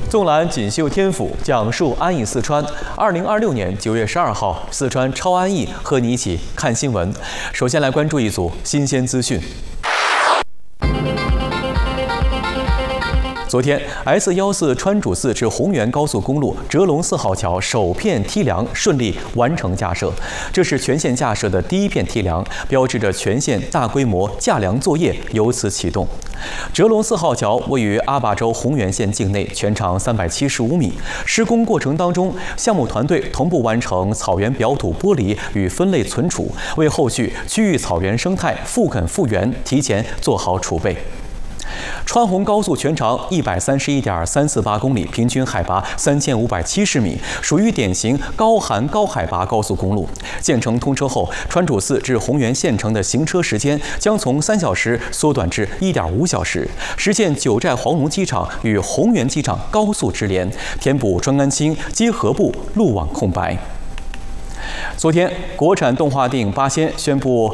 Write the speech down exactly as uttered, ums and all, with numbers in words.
纵览锦绣天府，讲述安逸四川。二零二六年九月十二号，四川超安逸和你一起看新闻。首先来关注一组新鲜资讯。 昨天 ，S 一四川主寺至洪源高速公路哲龙四号桥首片梯梁顺利完成架设，这是全线架设的第一片梯梁，标志着全线大规模架梁作业由此启动。哲龙四号桥位于阿坝州洪源县境内，全长三百七十五米。施工过程当中，项目团队同步完成草原表土剥离与分类存储，为后续区域草原生态复垦复原提前做好储备。 川洪高速全长一百三十一点三四八公里，平均海拔三千五百七十米，属于典型高寒高海拔高速公路。建成通车后，川主寺至洪源县城的行车时间将从三小时缩短至一点五小时，实现九寨黄龙机场与洪源机场高速直连，填补川甘青结合部路网空白。昨天，国产动画电影《八仙》宣布。